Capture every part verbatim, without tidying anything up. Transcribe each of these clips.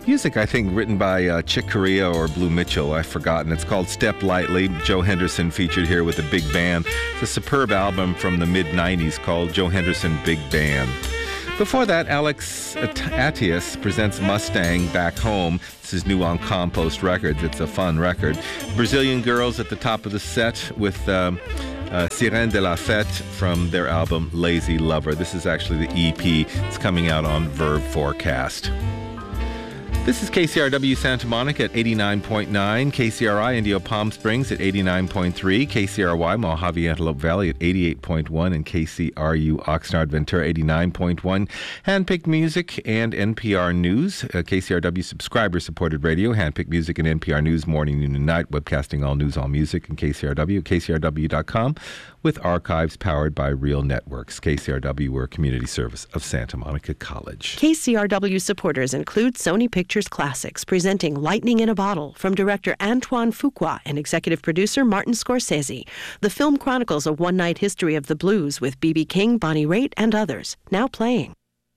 Music, I think, written by uh, Chick Corea or Blue Mitchell. I've forgotten. It's called Step Lightly. Joe Henderson featured here with a big band. It's a superb album from the mid nineties called Joe Henderson Big Band. Before that, Alex Attias presents Mustang Back Home. This is new on Compost Records. It's a fun record. Brazilian Girls at the top of the set with um, uh, Sirene de la Fête from their album Lazy Lover. This is actually the E P. It's coming out on Verve Forecast. This is K C R W Santa Monica at eighty-nine point nine, K C R I Indio Palm Springs at eighty-nine point three, K C R Y Mojave Antelope Valley at eighty-eight point one, and K C R U Oxnard Ventura eighty-nine point one. Handpicked Music and N P R News, uh, K C R W subscriber-supported radio, Handpicked Music and N P R News morning, noon, and night, webcasting all news, all music, and K C R W, K C R W dot com, with archives powered by Real Networks. K C R W, we're a community service of Santa Monica College. K C R W supporters include Sony Pictures Classics, presenting Lightning in a Bottle from director Antoine Fuqua and executive producer Martin Scorsese. The film chronicles a one-night history of the blues with B B King, Bonnie Raitt, and others. Now playing.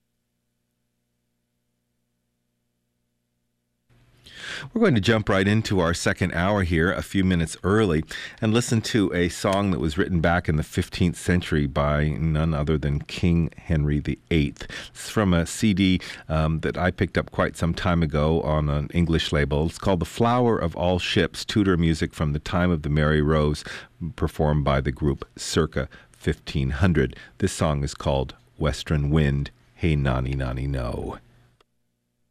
We're going to jump right into our second hour here a few minutes early and listen to a song that was written back in the fifteenth century by none other than King Henry the Eighth. It's from a C D um, that I picked up quite some time ago on an English label. It's called The Flower of All Ships, Tudor music from the time of the Mary Rose, performed by the group circa fifteen hundred. This song is called Western Wind, Hey Nonny Nonny No.